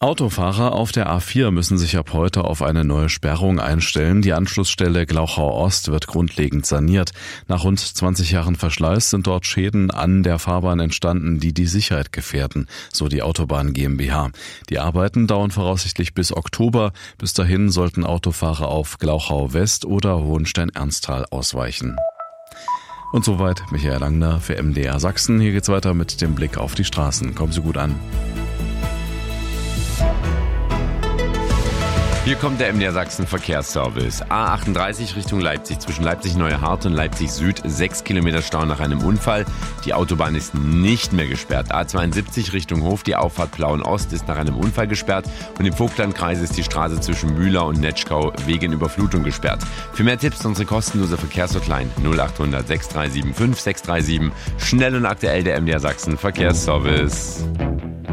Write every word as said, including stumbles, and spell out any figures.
Autofahrer auf der A vier müssen sich ab heute auf eine neue Sperrung einstellen. Die Anschlussstelle Glauchau-Ost wird grundlegend saniert. Nach rund zwanzig Jahren Verschleiß sind dort Schäden an der Fahrbahn entstanden, die die Sicherheit gefährden, so die Autobahn GmbH. Die Arbeiten dauern voraussichtlich bis Oktober. Bis dahin sollten Autofahrer auf Glauchau-West oder Hohenstein-Ernsthal ausweichen. Und soweit Michael Langner für M D R Sachsen. Hier geht's weiter mit dem Blick auf die Straßen. Kommen Sie gut an. Hier kommt der M D R Sachsen Verkehrsservice. A achtunddreißig Richtung Leipzig, zwischen Leipzig-Neuhart und Leipzig-Süd, sechs Kilometer Stau nach einem Unfall. Die Autobahn ist nicht mehr gesperrt. A zweiundsiebzig Richtung Hof, die Auffahrt Plauen-Ost ist nach einem Unfall gesperrt. Und im Vogtlandkreis ist die Straße zwischen Mühlau und Netschkau wegen Überflutung gesperrt. Für mehr Tipps unsere kostenlose Verkehrshotline null achthundert sechs drei sieben fünf sechs drei sieben. Schnell und aktuell der M D R Sachsen Verkehrsservice.